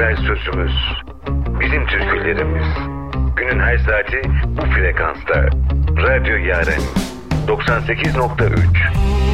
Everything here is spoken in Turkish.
güzel sözümüz, bizim türkülerimiz. Günün her saati bu frekansta. Radyo Yaren 98.3.